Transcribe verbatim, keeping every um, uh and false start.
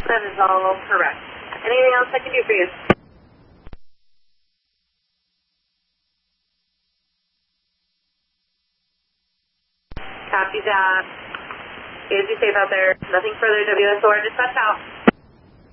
That is all correct. Anything else I can do for you? Copy that. You guys be safe out there. Nothing further. W S O R dispatch out.